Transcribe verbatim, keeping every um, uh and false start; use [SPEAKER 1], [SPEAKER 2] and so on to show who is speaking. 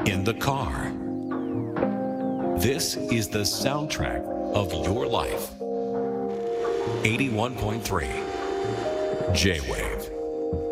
[SPEAKER 1] in the car. This is the soundtrack of your life. eighty-one point three J-Wave.